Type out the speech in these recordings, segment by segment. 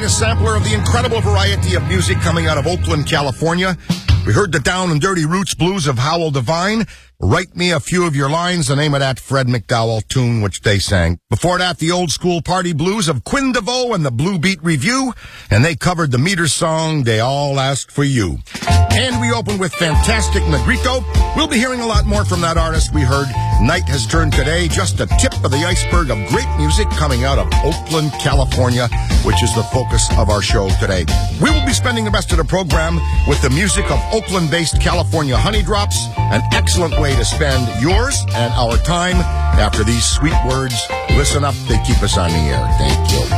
quite a sampler of the incredible variety of music coming out of Oakland, California. We heard the Down and Dirty Roots blues of Howell Devine. Write Me a Few of Your Lines, the name of that Fred McDowell tune which they sang. Before that, the old school party blues of Quinn DeVoe and the Blue Beat Review, and they covered the Meters song, They All Asked for You. And we opened with Fantastic Negrito. We'll be hearing a lot more from that artist we heard. Night Has Turned Today, just a tip of the iceberg of great music coming out of Oakland, California, which is the focus of our show today. We will be spending the rest of the program with the music of Oakland-based California Honey Drops, an excellent way to spend yours and our time. After these sweet words, listen up, they keep us on the air. Thank you.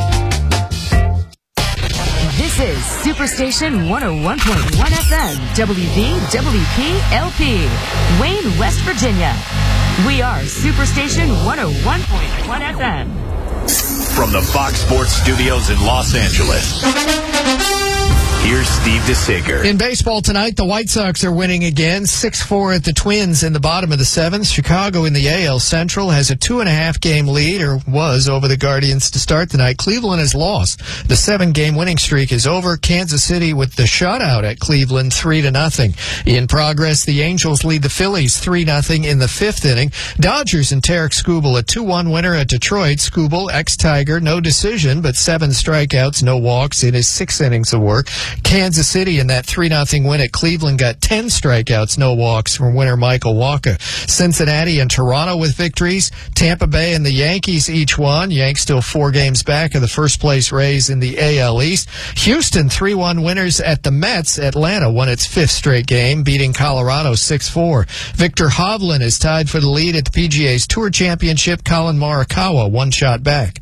This is Superstation 101.1 FM, WVWP-LP, Wayne, West Virginia. We are Superstation 101.1 FM. From the Fox Sports Studios in Los Angeles, here's Steve DeSager. In baseball tonight, the White Sox are winning again, 6-4 at the Twins in the bottom of the seventh. Chicago in the AL Central has a 2.5-game lead, or was, over the Guardians to start tonight. Cleveland has lost. The 7-game winning streak is over. Kansas City with the shutout at Cleveland, 3-0. In progress, the Angels lead the Phillies 3-0 in the fifth inning. Dodgers and Tarek Skubal, a 2-1 winner at Detroit. Skubal, ex-Tiger, no decision, but 7 strikeouts, no walks in his 6 innings of work. Kansas City in that 3-0 win at Cleveland got 10 strikeouts, no walks from winner Michael Wacha. Cincinnati and Toronto with victories. Tampa Bay and the Yankees each won. Yanks still 4 games back of the first-place Rays in the AL East. Houston 3-1 winners at the Mets. Atlanta won its 5th straight game, beating Colorado 6-4. Victor Hovland is tied for the lead at the PGA's Tour Championship. Colin Morikawa 1 shot back.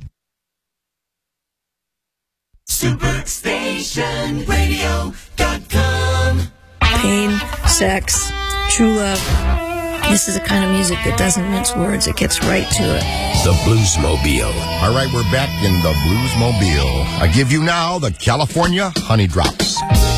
SuperstationRadio.com. Pain, sex, true love. This is the kind of music that doesn't mince words. It gets right to it. The Bluesmobile. All right, we're back in the Bluesmobile. I give you now the California Honey Drops.